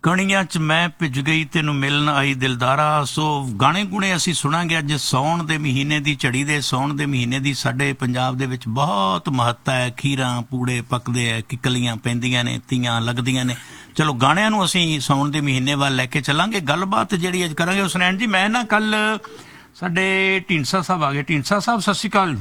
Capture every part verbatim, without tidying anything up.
ਕਣੀਆਂ 'ਚ ਮੈਂ ਭਿੱਜ ਗਈ ਤੈਨੂੰ ਮਿਲਣ ਆਈ ਦਿਲਦਾਰਾ। ਸੋ ਗਾਣੇ ਗੁਣੇ ਅਸੀਂ ਸੁਣਾਂਗੇ ਅੱਜ ਸਾਉਣ ਦੇ ਮਹੀਨੇ ਦੀ, ਝੜੀ ਦੇ ਸਾਉਣ ਦੇ ਮਹੀਨੇ ਦੀ। ਸਾਡੇ ਪੰਜਾਬ ਦੇ ਵਿੱਚ ਬਹੁਤ ਮਹੱਤਤਾ ਹੈ, ਖੀਰਾਂ ਪੂੜੇ ਪੱਕਦੇ ਹੈ, ਕਿੱਕਲੀਆਂ ਪੈਂਦੀਆਂ ਨੇ, ਤੀਆਂ ਲੱਗਦੀਆਂ ਨੇ। ਚਲੋ ਗਾਣਿਆਂ ਨੂੰ ਅਸੀਂ ਸਾਉਣ ਦੇ ਮਹੀਨੇ ਵੱਲ ਲੈ ਕੇ ਚੱਲਾਂਗੇ। ਗੱਲਬਾਤ ਜਿਹੜੀ ਅੱਜ ਕਰਾਂਗੇ ਹੁਸਨੈਨ ਜੀ, ਮੈਂ ਨਾ ਕੱਲ ਸਾਡੇ ਢੀਂਡਸਾ ਸਾਹਿਬ ਆ ਗਏ। ਢੀਂਡਸਾ ਸਾਹਿਬ ਸਤਿ ਸ਼੍ਰੀ ਅਕਾਲ।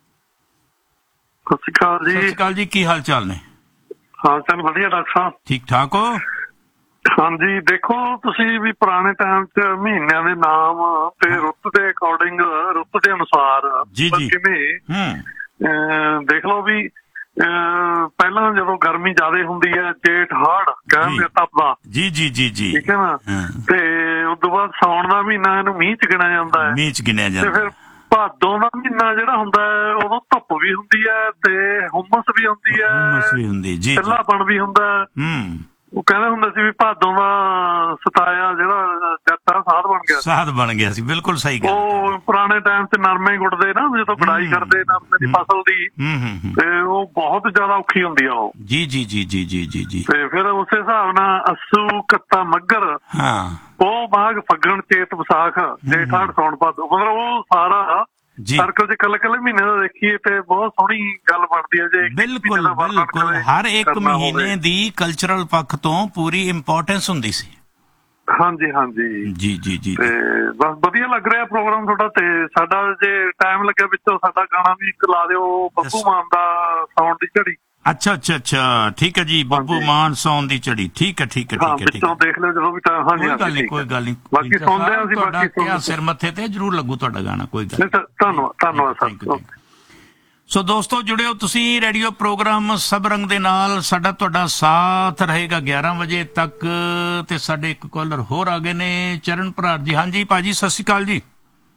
ਸਤਿ ਸ਼੍ਰੀ ਅਕਾਲ ਜੀ। ਸਤਿ ਸ਼੍ਰੀ ਅਕਾਲ ਜੀ, ਕੀ ਹਾਲ ਚਾਲ ਨੇ? ਹਾਲ ਚਾਲ ਵਧੀਆ ਡਾਕਟਰ ਸਾਹਿਬ। ਠੀਕ ਠਾਕ ਹੋ? ਹਾਂਜੀ, ਦੇਖੋ ਤੁਸੀਂ ਵੀ ਪੁਰਾਣੇ ਟਾਈਮ 'ਚ ਮਹੀਨਿਆਂ ਦੇ ਨਾਮ ਤੇ ਰੁੱਤ ਦੇ ਅਕੋਰਡਿੰਗ, ਰੁੱਤ ਦੇ ਅਨੁਸਾਰ ਕਿਵੇਂ ਦੇਖ ਲਓ ਵੀ ਪਹਿਲਾਂ ਜਦੋਂ ਗਰਮੀ ਜ਼ਿਆਦਾ ਹੁੰਦੀ ਹੈ, ਜੇਠ ਹਾੜ ਕਹਿੰਦੇ ਤਪਦਾ, ਜੀ ਜੀ ਜੀ ਜੀ ਠੀਕ ਹੈ ਨਾ, ਤੇ ਉਸ ਤੋਂ ਬਾਅਦ ਸਾਉਣ ਦਾ ਮਹੀਨਾ ਇਹਨੂੰ ਮੀਂਹ ਚ ਗਿਣਿਆ ਜਾਂਦਾ ਹੈ, ਮੀਂਹ ਚ ਗਿਣਿਆ ਜਾਂਦਾ। ਤੇ ਫਿਰ ਭਾਦੋਂ ਦਾ ਮਹੀਨਾ ਜਿਹੜਾ ਹੁੰਦਾ ਹੈ ਉਦੋਂ ਧੁੱਪ ਵੀ ਹੁੰਦੀ ਹੈ ਤੇ ਹੁਮਸ ਵੀ ਹੁੰਦੀ ਹੈ, ਹੁਮਸ ਵੀ ਹੁੰਦੀ ਜੀ, ਢਿੱਲਾਪਣ ਵੀ ਹੁੰਦਾ। ਹੂੰ, ਉਹ ਕਹਿੰਦੇ ਹੁੰਦੇ ਸੀ ਵੀ ਭਾਦੋਂ ਦਾ ਸਤਾਇਆ ਜਿਹੜਾ ਜੱਟਾ ਸਾਧ ਬਣ ਗਿਆ, ਸਾਧ ਬਣ ਗਿਆ ਸੀ। ਬਿਲਕੁਲ ਸਹੀ ਗੱਲ। ਉਹ ਪੁਰਾਣੇ ਟਾਈਮ ਤੇ ਨਰਮੇ ਗੁੱਟਦੇ ਨਾ, ਜਦੋਂ ਕਢਾਈ ਕਰਦੇ ਨਰਮੇ ਦੀ ਫਸਲ ਦੀ, ਤੇ ਉਹ ਬਹੁਤ ਜ਼ਿਆਦਾ ਔਖੀ ਹੁੰਦੀ ਆ ਉਹ। ਜੀ ਜੀ ਜੀ ਜੀ ਜੀ ਜੀ ਜੀ। ਤੇ ਫਿਰ ਉਸੇ ਹਿਸਾਬ ਨਾਲ ਅੱਸੂ ਕੱਤਾ ਮੱਘਰ, ਹਾਂ, ਉਹ ਮਾਘ ਫੱਗਣ ਚੇਤ ਵਿਸਾਖ ਜੇਠ ਹਾੜ ਸੌਣ ਭਾਦੋਂ, ਮਤਲਬ ਉਹ ਸਾਰਾ ਸਰਕਲ ਚ ਕੱਲੇ ਕੱਲੇ ਮਹੀਨੇ ਦਾ ਦੇਖੀਏ ਤੇ ਬਹੁਤ ਸੋਹਣੀ ਗੱਲ ਬਣਦੀ ਹੈ। ਜੇ ਬਿਲਕੁਲ ਬਿਲਕੁਲ ਹਰ ਇੱਕ ਮਹੀਨੇ ਦੀ ਕਲਚਰਲ ਪੱਖ ਤੋਂ ਪੂਰੀ ਇੰਪੋਰਟੈਂਸ ਹੁੰਦੀ ਸੀ। ਹਾਂਜੀ ਹਾਂਜੀ ਜੀ ਜੀ ਜੀ। ਤੇ ਬਸ ਵਧੀਆ ਲੱਗ ਰਿਹਾ ਪ੍ਰੋਗਰਾਮ ਤੁਹਾਡਾ। ਤੇ ਸਾਡਾ ਜੇ ਟਾਈਮ ਲੱਗਿਆ ਵਿੱਚੋਂ ਸਾਡਾ ਗਾਣਾ ਵੀ ਇੱਕ ਲਾ ਦਿਓ, ਬੱਬੂ ਮਾਨ ਦਾ ਸਾਉਣ ਦੀ ਝੜੀ। ਅੱਛਾ ਅੱਛਾ ਅੱਛਾ, ਠੀਕ ਹੈ ਜੀ, ਬੱਬੂ ਮਾਨ ਸਾਉਣ ਦੀ ਝੜੀ। ਠੀਕ ਹੈ ਠੀਕ ਹੈ ਠੀਕ ਹੈ ਠੀਕ ਹੈ, ਦੇਖ ਲਿਓ ਜਦੋਂ ਵੀ। ਹਾਂਜੀ, ਕੋਈ ਗੱਲ ਨਹੀਂ ਕੋਈ ਗੱਲ ਨਹੀਂ, ਬਾਕੀ ਸੁਣਦੇ ਹਾਂ ਅਸੀਂ। ਬਾਕੀ ਸਿਰ ਮੱਥੇ ਤੇ ਜ਼ਰੂਰ ਲੱਗੂ ਤੁਹਾਡਾ ਗਾਣਾ, ਕੋਈ ਗੱਲ ਨਹੀਂ। ਧੰਨਵਾਦ ਧੰਨਵਾਦ ਸਰ। ਸੋ ਦੋਸਤੋ ਜੁੜਿਓ ਤੁਸੀਂ ਰੇਡੀਓ ਪ੍ਰੋਗਰਾਮ ਸਭ ਰੰਗ ਦੇ ਨਾਲ। ਸਾਡਾ ਤੁਹਾਡਾ ਸਾਥ ਰਹੇਗਾ ਗਿਆਰਾਂ ਵਜੇ ਤੱਕ। ਤੇ ਸਾਡੇ ਇੱਕ ਕਾਲਰ ਹੋਰ ਆ ਗਏ ਨੇ, ਚਰਨ ਭਰਾਰ ਜੀ। ਹਾਂਜੀ ਭਾਜੀ ਸਤਿ ਸ਼੍ਰੀ ਅਕਾਲ ਜੀ।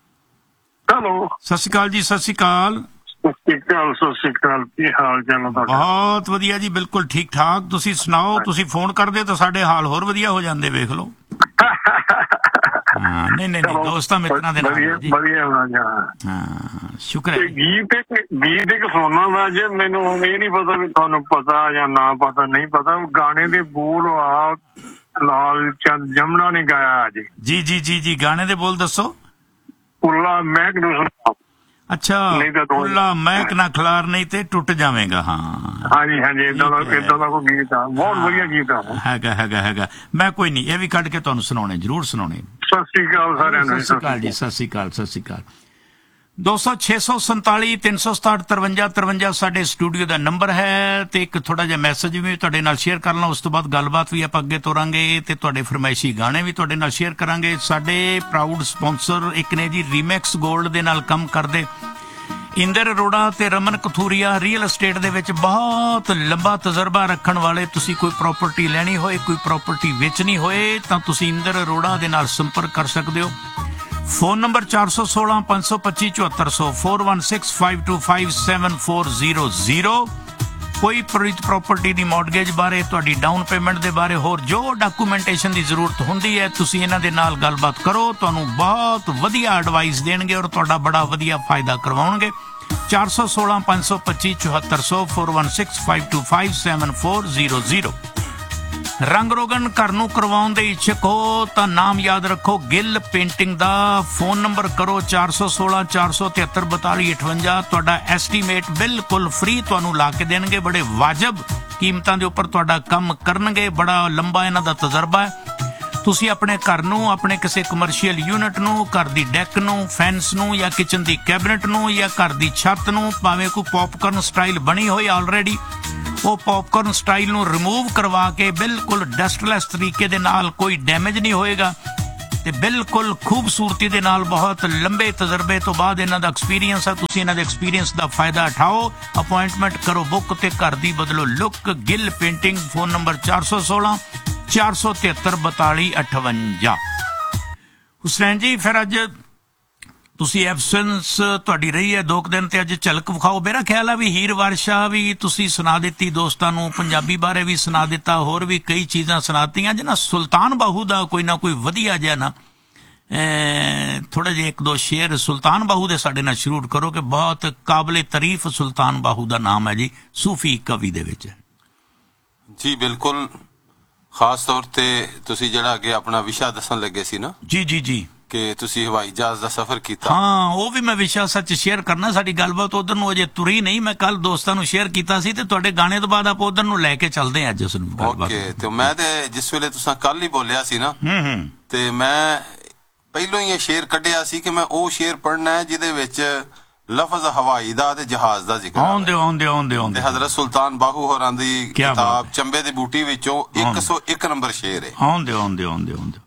ਹੈਲੋ, ਸਤਿ ਸ਼੍ਰੀ ਅਕਾਲ ਜੀ। ਸਤਿ ਸ਼੍ਰੀ ਅਕਾਲ। ਸਤਿ ਸ਼੍ਰੀ ਅਕਾਲ, ਕੀ ਹਾਲ ਚਾਲ? ਬਹੁਤ ਵਧੀਆ ਜੀ, ਬਿਲਕੁਲ ਠੀਕ ਠਾਕ। ਤੁਸੀਂ ਸੁਣਾਓ? ਤੁਸੀਂ ਫੋਨ ਕਰਦੇ ਤਾਂ ਸਾਡੇ ਹਾਲ ਹੋਰ ਵਧੀਆ ਹੋ ਜਾਂਦੇ, ਵੇਖ ਲਓ। ਹਾਂ, ਨਹੀਂ ਨਹੀਂ ਨਹੀਂ, ਦੋਸਤਾਂ ਮਿੱਤਰਾਂ ਦੇ ਨਾਲ ਵਧੀਆ ਹੋਣਾ। ਹਾਂ, ਸ਼ੁਕਰ ਹੈ। ਗੀਤ ਗੀਤ ਇੱਕ ਸੁਣਨਾ ਦਾ ਜੇ ਮੈਨੂੰ ਇਹ ਨੀ ਪਤਾ ਵੀ ਤੁਹਾਨੂੰ ਪਤਾ ਜਾਂ ਨਾ ਪਤਾ, ਨਹੀਂ ਪਤਾ। ਗਾਣੇ ਦੇ ਬੋਲ ਆ ਲਾਲ ਚੰਦ ਜਮਨਾ ਨੇ ਗਾਇਆ ਜੀ। ਜੀ ਜੀ ਜੀ ਜੀ, ਗਾਣੇ ਦੇ ਬੋਲ ਦੱਸੋ। ਉੱਲਾ ਮਹਿਕ ਨੂੰ। ਅੱਛਾ, ਉੱਲਾ ਮਹਿਕ ਨਾ ਖਿਲਾਰ ਨਹੀਂ ਤੇ ਟੁੱਟ ਜਾਵੇਗਾ। ਹਾਂ ਹਾਂਜੀ ਹਾਂਜੀ, ਏਦਾਂ ਦਾ ਏਦਾਂ ਦਾ ਕੋਈ ਗੀਤ ਆ, ਬਹੁਤ ਵਧੀਆ ਗੀਤ ਆ। ਹੈਗਾ ਹੈਗਾ ਹੈਗਾ, ਮੈਂ ਕੋਈ ਨਹੀਂ ਇਹ ਵੀ ਕੱਢ ਕੇ ਤੁਹਾਨੂੰ ਸੁਣਾਉਣੇ, ਜ਼ਰੂਰ ਸੁਣਾਉਣੇ। ਸਤਿ ਸ਼੍ਰੀ ਅਕਾਲ ਸਾਰਿਆਂ ਨੂੰ। ਸਤਿ ਸ਼੍ਰੀ ਅਕਾਲ ਜੀ, ਸਤਿ ਸ਼੍ਰੀ ਅਕਾਲ, ਸਤਿ ਸ਼੍ਰੀ ਅਕਾਲ। ਦੋਸਤੋ ਛੇ ਸੌ ਸੰਤਾਲੀ ਤਿੰਨ ਸੌ ਸਤਾਹਠ ਤਰਵੰਜਾ ਤਰਵੰਜਾ ਸਾਡੇ ਸਟੂਡੀਓ ਦਾ ਨੰਬਰ ਹੈ। ਤੇ ਇੱਕ ਥੋੜਾ ਜਿਹਾ ਮੈਸੇਜ ਵੀ ਤੁਹਾਡੇ ਨਾਲ ਸ਼ੇਅਰ ਕਰ ਲਾਂ, ਉਸ ਤੋਂ ਬਾਅਦ ਗੱਲਬਾਤ ਵੀ ਆਪਾਂ ਅੱਗੇ ਤੋਰਾਂਗੇ ਤੇ ਤੁਹਾਡੇ ਫਰਮਾਇਸ਼ੀ ਗਾਣੇ ਵੀ ਤੁਹਾਡੇ ਨਾਲ ਸ਼ੇਅਰ ਕਰਾਂਗੇ। ਸਾਡੇ ਪ੍ਰਾਊਡ ਸਪਾਂਸਰ ਇੱਕ ਨੇ ਜੀ ਰੀਮੈਕਸ ਗੋਲਡ ਦੇ ਨਾਲ ਕੰਮ ਕਰਦੇ ਇੰਦਰ ਅਰੋੜਾ ਤੇ ਰਮਨ ਕਥੂਰੀਆ। ਰੀਅਲ ਐਸਟੇਟ ਦੇ ਵਿੱਚ ਬਹੁਤ ਲੰਬਾ ਤਜਰਬਾ ਰੱਖਣ ਵਾਲੇ। ਤੁਸੀਂ ਕੋਈ ਪ੍ਰਾਪਰਟੀ ਲੈਣੀ ਹੋਏ, ਕੋਈ ਪ੍ਰਾਪਰਟੀ ਵੇਚਣੀ ਹੋਏ ਤਾਂ ਤੁਸੀਂ ਇੰਦਰ ਅਰੋੜਾ ਦੇ ਨਾਲ ਸੰਪਰਕ ਕਰ ਸਕਦੇ ਹੋ। ਫੋਨ ਨੰਬਰ ਚਾਰ ਸੌ ਸੋਲਾਂ ਪੰਜ ਸੌ ਪੱਚੀ ਚੁਹੱਤਰ ਸੌ, four one six five to five seven four zero zero. ਕੋਈ ਪ੍ਰਾਪਰਟੀ ਦੀ ਮੌਰਗੇਜ ਬਾਰੇ, ਤੁਹਾਡੀ ਡਾਊਨ ਪੇਮੈਂਟ ਦੇ ਬਾਰੇ, ਹੋਰ ਜੋ ਡਾਕੂਮੈਂਟੇਸ਼ਨ ਦੀ ਜ਼ਰੂਰਤ ਹੁੰਦੀ ਹੈ, ਤੁਸੀਂ ਇਹਨਾਂ ਦੇ ਨਾਲ ਗੱਲਬਾਤ ਕਰੋ। ਤੁਹਾਨੂੰ ਬਹੁਤ ਵਧੀਆ ਐਡਵਾਈਸ ਦੇਣਗੇ ਔਰ ਤੁਹਾਡਾ ਬੜਾ ਵਧੀਆ ਫਾਇਦਾ ਕਰਵਾਉਣਗੇ। ਚਾਰ ਸੌ ਸੋਲਾਂ ਪੰਜ ਸੌ ਪੱਚੀ ਚੁਹੱਤਰ ਸੌ, four one six five to five seven four zero zero. ਰੰਗ ਰੋਗਨ ਘਰ ਨੂੰ ਕਰਵਾਉਣ ਦੇ ਇੱਛੁਕ ਹੋ ਤਾਂ ਨਾਮ ਯਾਦ ਰੱਖੋ, ਗਿੱਲ ਪੇਂਟਿੰਗ ਦਾ। ਫੋਨ ਨੰਬਰ ਕਰੋ ਚਾਰ ਸੌ ਸੋਲਾਂ ਚਾਰ ਸੌ ਤਿਹੱਤਰ ਬਤਾਲੀ ਅਠਵੰਜਾ। ਤੁਹਾਡਾ ਐਸਟੀਮੇਟ ਬਿਲਕੁਲ ਫ੍ਰੀ ਤੁਹਾਨੂੰ ਲਾ ਕੇ ਦੇਣਗੇ, ਬੜੇ ਵਾਜਬ ਕੀਮਤਾਂ ਦੇ ਉੱਪਰ ਤੁਹਾਡਾ ਕੰਮ ਕਰਨਗੇ। ਬੜਾ ਲੰਬਾ ਇਹਨਾਂ ਦਾ ਤਜਰਬਾ ਹੈ। ਤੁਸੀਂ ਆਪਣੇ ਘਰ ਨੂੰ, ਆਪਣੇ ਕਿਸੇ ਕਮਰਸ਼ੀਅਲ ਯੂਨਿਟ ਨੂੰ, ਘਰ ਦੀ ਡੈਕ ਨੂੰ, ਫੈਂਸ ਨੂੰ ਜਾਂ ਕਿਚਨ ਦੀ ਕੈਬਨਿਟ ਨੂੰ ਜਾਂ ਘਰ ਦੀ ਛੱਤ ਨੂੰ, ਭਾਵੇਂ ਕੋਈ ਪੌਪਕਾਰਨ ਸਟਾਈਲ ਬਣੀ ਹੋਈ ਆਲਰੇਡੀ, ਉਹ ਪੌਪਕਾਰਨ ਸਟਾਈਲ ਨੂੰ ਰਿਮੂਵ ਕਰਵਾ ਕੇ ਬਿਲਕੁਲ ਡਸਟਲੈਸ ਤਰੀਕੇ ਦੇ ਨਾਲ, ਕੋਈ ਡੈਮੇਜ ਨਹੀਂ ਹੋਏਗਾ ਤੇ ਬਿਲਕੁਲ ਖੂਬਸੂਰਤੀ ਦੇ ਨਾਲ। ਬਹੁਤ ਲੰਬੇ ਤਜਰਬੇ ਤੋਂ ਬਾਅਦ ਇਹਨਾਂ ਦਾ ਐਕਸਪੀਰੀਅੰਸ ਹੈ। ਤੁਸੀਂ ਇਹਨਾਂ ਦੇ ਐਕਸਪੀਰੀਅੰਸ ਦਾ ਫਾਇਦਾ ਉਠਾਓ, ਅਪੁਆਇੰਟਮੈਂਟ ਕਰੋ ਬੁੱਕ ਤੇ ਘਰ ਦੀ ਬਦਲੋ look. Gill painting. Phone number ਚਾਰ ਸੌ ਸੋਲਾਂ ਚਾਰ ਸੌ ਤਿਹੱਤਰ ਬਤਾਲੀ ਅਠਵੰਜਾ। ਹੁਸਨੈਨ ਜੀ, ਫਿਰ ਅੱਜ ਤੁਸੀਂ ਐਬਸੈਂਸ ਤੁਹਾਡੀ ਰਹੀ ਹੈ ਦੋ ਕੁ ਦਿਨ, ਤੇ ਅੱਜ ਝਲਕ ਵਿਖਾਓ। ਮੇਰਾ ਖਿਆਲ ਹੈ ਵੀ ਹੀਰ ਵਾਰਸ਼ਾ ਵੀ ਤੁਸੀਂ ਸੁਣਾ ਦਿੱਤੀ ਦੋਸਤਾਂ ਨੂੰ, ਪੰਜਾਬੀ ਬਾਰੇ ਵੀ ਸੁਣਾ ਦਿੱਤਾ, ਹੋਰ ਵੀ ਕਈ ਚੀਜ਼ਾਂ ਸੁਣਾਤੀਆਂ। ਅੱਜ ਨਾ ਸੁਲਤਾਨ ਬਾਹੂ ਦਾ ਕੋਈ ਨਾ ਕੋਈ ਵਧੀਆ ਜਿਹਾ ਨਾ ਥੋੜੇ ਜਿਹੇ ਇੱਕ ਦੋ ਸ਼ੇਰ ਸੁਲਤਾਨ ਬਾਹੂ ਦੇ ਸਾਡੇ ਨਾਲ ਸ਼ੁਰੂ ਕਰੋ, ਕਿ ਬਹੁਤ ਕਾਬਲੇ ਤਾਰੀਫ ਸੁਲਤਾਨ ਬਾਹੂ ਦਾ ਨਾਮ ਹੈ ਜੀ ਸੂਫੀ ਕਵੀ ਦੇ ਵਿੱਚ। ਜੀ ਬਿਲਕੁਲ, ਖਾਸ ਤੌਰ ਤੇ ਤੁਸੀਂ ਜਿਹੜਾ ਅੱਗੇ ਆਪਣਾ ਵਿਸ਼ਾ ਦੱਸਣ ਲੱਗੇ ਸੀ ਨਾ ਜੀ ਜੀ ਜੀ ਕਿ ਤੁਸੀਂ ਹਵਾਈ ਜਹਾਜ਼ ਦਾ ਸਫ਼ਰ ਕੀਤਾ। ਹਾਂ, ਉਹ ਵੀ ਮੈਂ ਵਿਸ਼ਾ ਸੱਚ ਸ਼ੇਅਰ ਕਰਨਾ। ਸਾਡੀ ਗੱਲਬਾਤ ਉਧਰ ਨੂੰ ਅਜੇ ਤੁਰੀ ਨਹੀਂ, ਮੈਂ ਕੱਲ ਦੋਸਤਾਂ ਨੂੰ ਸ਼ੇਅਰ ਕੀਤਾ ਸੀ ਤੇ ਤੁਹਾਡੇ ਗਾਣੇ ਤੋਂ ਬਾਅਦ ਆਪਾਂ ਉਧਰ ਨੂੰ ਲੈ ਕੇ ਚੱਲਦੇ ਹਾਂ ਅੱਜ ਉਸ ਨੂੰ ਗੱਲਬਾਤ। ਓਕੇ, ਤੇ ਮੈਂ ਤੇ ਜਿਸ ਵੇਲੇ ਤੁਸੀਂ ਕੱਲ ਹੀ ਬੋਲਿਆ ਸੀ ਨਾ ਹੂੰ ਹੂੰ ਤੇ ਮੈਂ ਪਹਿਲੋਂ ਹੀ ਇਹ ਸ਼ੇਰ ਕੱਢਿਆ ਸੀ ਕਿ ਮੈਂ ਉਹ ਸ਼ੇਰ ਪੜ੍ਹਨਾ ਹੈ ਜਿਹਦੇ ਵਿੱਚ ਲਫ਼ਜ਼ ਹਵਾਈ ਦਾ ਤੇ ਜਹਾਜ਼ ਦਾ ਜ਼ਿਕਰ ਆਉਂਦੇ ਆਉਂਦੇ ਆਉਂਦੇ ਆਉਂਦੇ ਤੇ ਹਜ਼ਰਤ ਸੁਲਤਾਨ ਬਾਹੂ ਹੋਰਾਂ ਦੀ ਕਿਤਾਬ ਚੰਬੇ ਦੀ ਬੂਟੀ ਵਿੱਚੋਂ ਇੱਕ ਸੌ ਇੱਕ ਨੰਬਰ ਸ਼ੇਰ ਹੈ। ਆਉਂਦੇ ਆਉਂਦੇ ਆਉਂਦੇ ਆਉਂਦੇ